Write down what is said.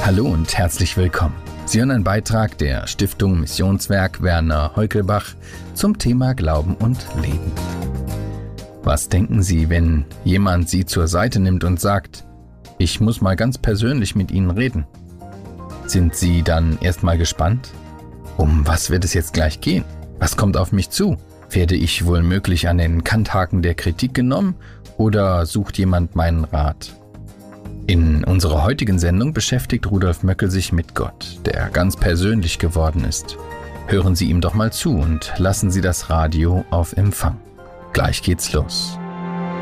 Hallo und herzlich willkommen. Sie hören einen Beitrag der Stiftung Missionswerk Werner Heukelbach zum Thema Glauben und Leben. Was denken Sie, wenn jemand Sie zur Seite nimmt und sagt, ich muss mal ganz persönlich mit Ihnen reden? Sind Sie dann erstmal gespannt? Um was wird es jetzt gleich gehen? Was kommt auf mich zu? Werde ich womöglich an den Kanthaken der Kritik genommen oder sucht jemand meinen Rat? In unserer heutigen Sendung beschäftigt Rudolf Möckel sich mit Gott, der ganz persönlich geworden ist. Hören Sie ihm doch mal zu und lassen Sie das Radio auf Empfang. Gleich geht's los.